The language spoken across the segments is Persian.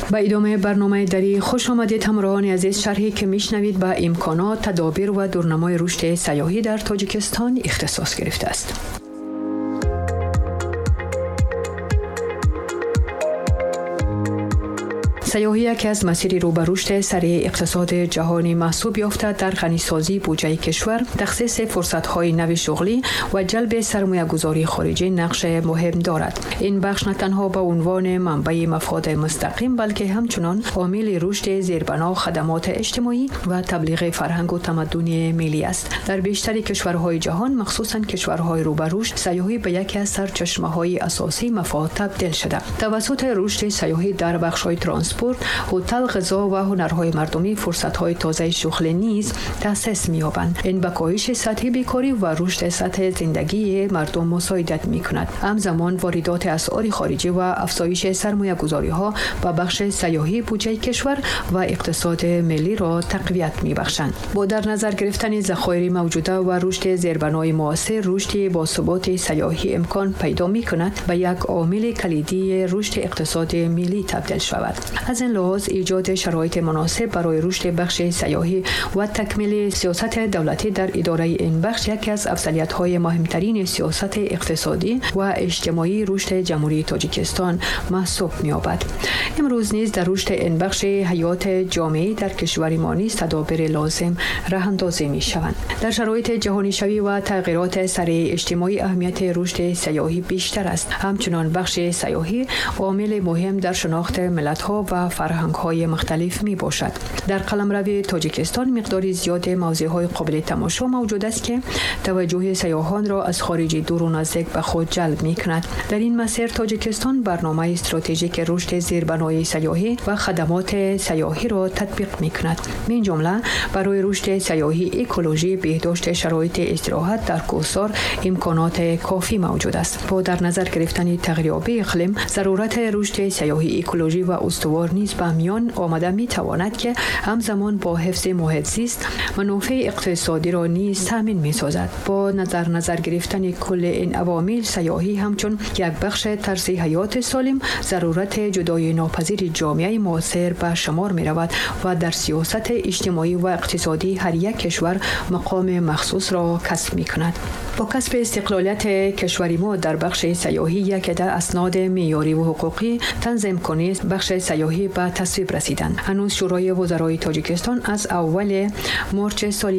با ادامه برنامه دری خوش آمدید همراهان عزیز. شرحی که میشنوید با امکانات، تدابیر و دورنمای رشد سیاحی در تاجیکستان اختصاص گرفته است. سیاحی یکی از مسیری رو به رشد سریع اقتصاد جهانی محسوب یافته در غنیسازی بودجه کشور، تخصیص فرصت‌های نو شغلی و جلب سرمایه‌گذاری خارجی نقش مهم دارد. این بخش نه تنها به عنوان منبع مفاد مستقیم بلکه همچنان عامل رشد زیربنا خدمات اجتماعی و تبلیغ فرهنگ و تمدن ملی است. در بیشتر کشورهای جهان، مخصوصاً کشورهای رو به رشد، سیاحی به یکی از سرچشمه‌های اساسی مفاد تبدیل شده. توسط رشد سیاحی در بخش‌های ترانسپورت، هتل، غذا و هنرهای مردمی فرصت‌های تازه شغل نیز تأسیس می‌یابند. این به کاهش سطح بیکاری و رشد سطح زندگی مردم مساعدت می‌کند. همزمان واردات اسعار خارجی و افزایش سرمایه‌گذاری‌ها به بخش سیاحی بودجه کشور و اقتصاد ملی را تقویت می‌بخشند. با در نظر گرفتن ذخایر موجوده و رشد زیربنای معاصر، رشد باثبات سیاحی امکان پیدا می‌کند به یک عامل کلیدی رشد اقتصاد ملی تبدیل شود. از این لحاظ ایجاد شرایط مناسب برای رشد بخش سیاحی و تکمیل سیاست دولتی در اداره این بخش یکی از افضلیت‌های مهمترین سیاست اقتصادی و اجتماعی رشد جمهوری تاجیکستان محسوب می‌یابد. امروز نیز در رشد این بخش حیات جامعه در کشور ما نیز تدابیر لازم راه‌اندازی می‌شوند. در شرایط جهانی شوی و تغییرات سریع اجتماعی، اهمیت رشد سیاحی بیشتر است. همچنان بخش سیاحی عامل مهم در شناخت ملت‌ها و فرهنگ‌های مختلف میباشد. در قلمرو تاجیکستان مقداری زیاد موضوع‌های قابل تماشا موجود است که توجه سیاحان را از خارج دور و نزدیک به خود جلب می‌کند. در این مسیر تاجیکستان برنامه استراتژیک رشد زیربنای سیاحی و خدمات سیاحی را تطبیق می‌کند. من جمله برای رشد سیاحی، اکولوژی، بهداشت شرایط استراحت در کوهسار امکانات کافی موجود است. با در نظر گرفتن تغییرات اقلیم، ضرورت رشد سیاحی، اکولوژی و استوار نیز به میان آمده می‌تواند که همزمان با حفظ محیط زیست منافع اقتصادی را نیز تامین می‌سازد. با نظر گرفتن کل این عوامل، سیاحی همچون یک بخش طرز حیات سالم ضرورت جدای ناپذیر جامعه معاصر به شمار می‌رود و در سیاست اجتماعی و اقتصادی هر یک کشور مقام مخصوص را کسب می‌کند. با کسب استقلالیت کشور ما در بخش سیاحی یک عده اسناد معیاری و حقوقی تنظیم کننده بخش سیاحی به تصویب رسیدند. هنوز شورای وزرای تاجیکستان از اول مارچ سال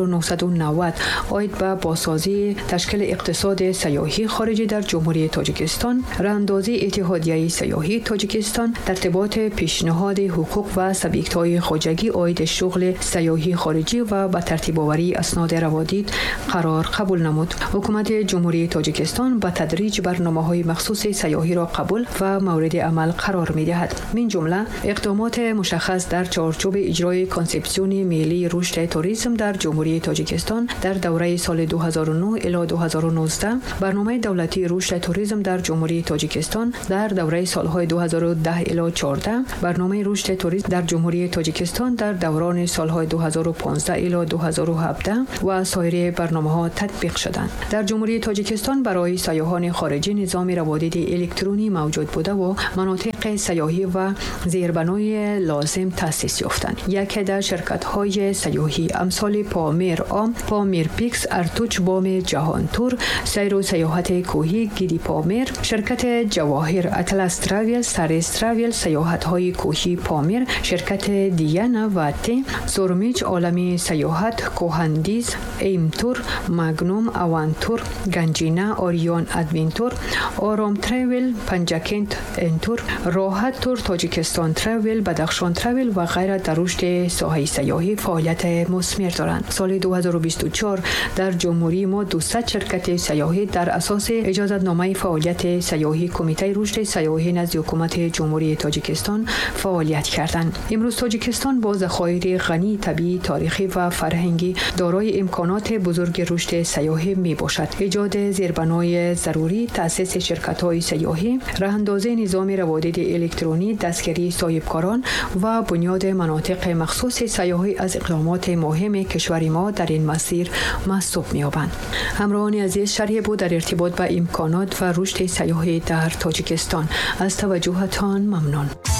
1990 عاید به بازسازی تشکیل اقتصاد سیاحی خارجی در جمهوری تاجیکستان، راه‌اندازی اتحادیه سیاحی تاجیکستان، ترتیبات پیشنهاد حقوق و سابقه‌های خواجگی عاید شغل سیاحی خارجی و به ترتیب آوری اسناد روادید قرار قبول نمود. حکومت جمهوری تاجیکستان به تدریج برنامه‌های مخصوص سیاحی را قبول و مورد عمل قرار می‌دهد. من جمله اقدامات مشخص در چارچوب اجرای کانسپسیون ملی رشد توریسم در جمهوری تاجیکستان در دوره سال 2009 الی 2019، برنامه دولتی رشد توریسم در جمهوری تاجیکستان در دوره سالهای 2010 الی 14، برنامه رشد توریسم در جمهوری تاجیکستان در دوران سالهای 2015 الی 2017 و سایر برنامه‌ها تطبیق شدند. در جمهوری تاجیکستان برای سیاحان خارجی نظام روادید الکترونی موجود بوده و مناطق سیاحی و زیربنای لازم تأسیس یافتند. یک عده شرکت‌های سیاحی امثال پامیر عام، پامیر پیکس، ارتوچ بام جهان تور، سیر و سیاحت کوهی گیدی پامیر، شرکت جواهر، اطلس تراول، سریس تراول، سیاحت‌های کوهی پامیر، شرکت دیانا و تی، زورمیچ عالمی سیاحت، کوهندیز، ایم تور، ماگنوم اوانتور، گنجینا، آریون ادوینتور، آرام تراول، پنجاکنت انتور، راحت تور، تاجیکستان تراول، بدخشان تراول و غیره در رشد ساحه سیاحی فعالیت مثمر دارند. سال 2024 در جمهوری ما 200 شرکت سیاحی در اساس اجازه‌نامه فعالیت سیاحی کمیته رشد سیاحی نزد حکومت جمهوری تاجیکستان فعالیت کردند. امروز تاجیکستان با ذخایر غنی طبیعی، تاریخی و فرهنگی دارای امکانات بزرگ رشد سیاحی میباشد. ایجاد زیربنای ضروری، تأسیس شرکت‌های سیاحی، راه‌اندازی نظام روادید الکترونی، دستگیری صاحبکاران و بنیاد مناطق مخصوص سیاحی از اقدامات مهم کشور ما در این مسیر محسوب می‌یابند. همراهان عزیز، شرح بود در ارتباط با امکانات و رشد سیاحی در تاجیکستان. از توجهتان ممنون.